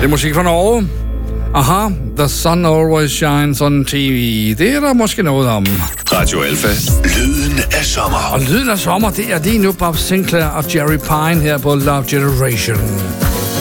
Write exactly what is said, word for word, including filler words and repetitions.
Det er musik fra Norge. Aha, The Sun Always Shines on T V. Det er der måske noget om. Radio Alpha. Lyden af sommer. Og lyden af sommer, det er lige nu Bob Sinclair og Jerry Pine her på Love Generation.